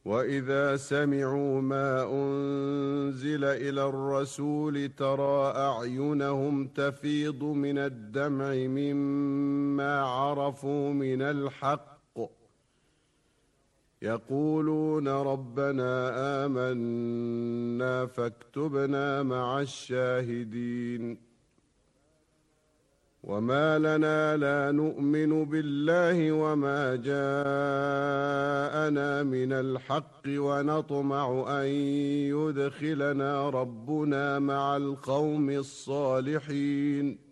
وإذا سمعوا ما أنزل إلى الرسول ترى أعينهم تفيض من الدمع مما عرفوا من الحق يقولون ربنا آمنا فاكتبنا مع الشاهدين وما لنا لا نؤمن بالله وما جاءنا من الحق ونطمع أن يدخلنا ربنا مع القوم الصالحين